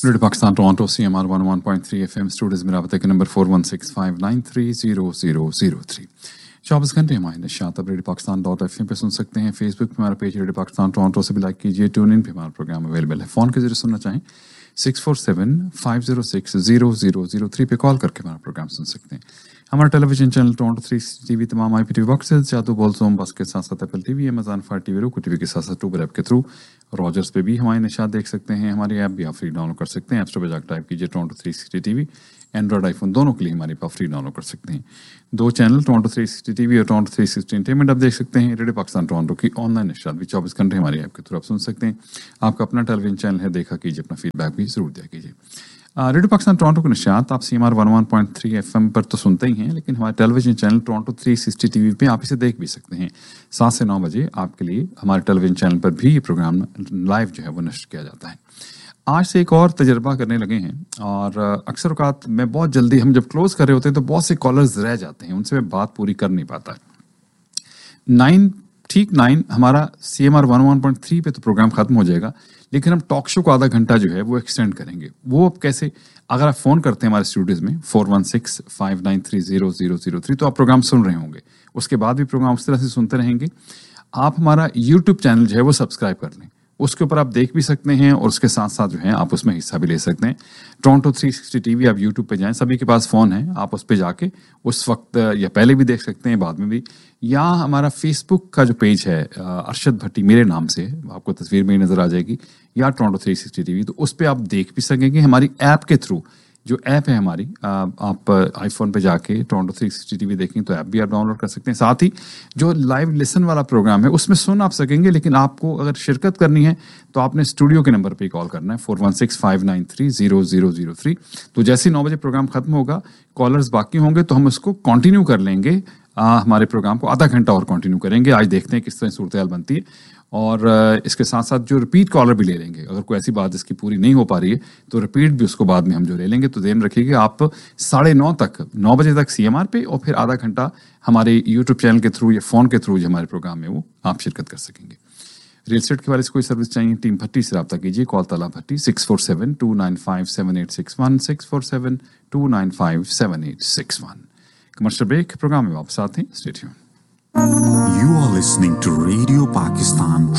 Radio Pakistan Toronto CMR 101.3 FM studios में राबते के number 4165930003। 24 घंटे हमारे नशात अब रेडियो पाकिस्तान .fm पे सुन सकते हैं। फेसबुक पे हमारा पेज रेडियो पाकिस्तान टोरंटो से भी लाइक कीजिए। ट्यून इन पे हमारा प्रोग्राम अवेलेबल है। फ़ोन के जरिए सुनना चाहें 647-506-0003 पे कॉल करके हमारा प्रोग्राम सुन सकते हैं। हमारा टेलीविजन चैनल टोरंटो 360 तमाम IPTV बॉक्सेस जादू बॉल सोम बस के साथ साथ Apple TV, Amazon fire TV, roku TV के साथ साथ ट्यूबर ऐप के थ्रू रॉजर्स पे भी हमारे निशात देख सकते हैं। हमारी ऐप भी आप फ्री डाउनलोड कर सकते हैं। ऐप स्टोर पर जाकर टाइप कीजिए टोरंटो 360 TV। एंड्रॉइड आईफोन दोनों के लिए हमारे पास फ्री डाउनलोड कर सकते हैं। दो चैनल टोरंटो 360 TV और टोरंटो 360 एंटरटेनमेंट आप देख सकते हैं। रेडियो पाकिस्तान टोरंटो की ऑनलाइन निशात भी 24 घंटे हमारी ऐप के थ्रू आप सुन सकते हैं। आपका अपना टेलीविजन चैनल है, देखा कीजिए, अपना फीडबैक भी जरूर दिया कीजिए। रेडियो पाकिस्तान टोरंटो की निशात आप CMR 101.3 FM पर तो सुनते ही हैं, लेकिन हमारे टेलीविजन चैनल टोरंटो 360 TV पे आप इसे देख भी सकते हैं। 7 से 9 बजे आपके लिए हमारे टेलीविजन चैनल पर भी ये प्रोग्राम लाइव जो है वो नश्र किया जाता है। आज से एक और तजर्बा करने लगे हैं और अक्सर औकात मैं बहुत जल्दी, हम जब क्लोज कर रहे होते हैं तो बहुत से कॉलर्स रह जाते हैं, उनसे मैं बात पूरी कर नहीं पाता। 9 हमारा CMR 101.3 पे तो प्रोग्राम खत्म हो जाएगा, लेकिन हम टॉक शो को आधा घंटा जो है वो एक्सटेंड करेंगे। वो अब कैसे? अगर आप फ़ोन करते हैं हमारे स्टूडियोज़ में 4165930003 तो आप प्रोग्राम सुन रहे होंगे। उसके बाद भी प्रोग्राम उस तरह से सुनते रहेंगे। आप हमारा यूट्यूब चैनल जो है वो सब्सक्राइब कर लें, उसके ऊपर आप देख भी सकते हैं और उसके साथ साथ जो है आप उसमें हिस्सा भी ले सकते हैं। टोरंटो 360 TV आप यूट्यूब पे जाएं, सभी के पास फ़ोन है, आप उस पे जाके उस वक्त या पहले भी देख सकते हैं, बाद में भी। या हमारा फेसबुक का जो पेज है अरशद भट्टी मेरे नाम से, आपको तस्वीर में ही नज़र आ जाएगी, या टोरंटो 360 TV, तो उस पर आप देख भी सकेंगे। हमारी ऐप के थ्रू, जो ऐप है हमारी, आप आईफोन पे जाके टोरंटो 360 TV देखें तो ऐप भी आप डाउनलोड कर सकते हैं। साथ ही जो लाइव लिसन वाला प्रोग्राम है उसमें सुन आप सकेंगे, लेकिन आपको अगर शिरकत करनी है तो आपने स्टूडियो के नंबर पे कॉल करना है 4165930003। तो जैसे 9 बजे प्रोग्राम खत्म होगा, कॉलर्स बाकी होंगे तो हम उसको कंटिन्यू कर लेंगे। हमारे प्रोग्राम को आधा घंटा और कंटिन्यू करेंगे। आज देखते हैं किस तरह सूरत हाल बनती है, और इसके साथ साथ जो रिपीट कॉलर भी ले लेंगे। अगर कोई ऐसी बात जिसकी पूरी नहीं हो पा रही है तो रिपीट भी उसको बाद में हम जो ले लेंगे। तो ध्यान रखिएगा, आप 9:30 तक, 9 बजे तक CMR पे, और फिर आधा घंटा हमारे यूट्यूब चैनल के थ्रू या फ़ोन के थ्रू जो हमारे प्रोग्राम में वो आप शिरकत कर सकेंगे। रियल एस्टेट के बारे में कोई सर्विस चाहिए, टीम भट्टी से रब्ता कीजिए। कॉल तला भट्टी 647-295-7861 647-295-7861। कमर्शियल ब्रेक, प्रोग्राम में वापस आते हैं। Stay tuned. You are listening to Radio Pakistan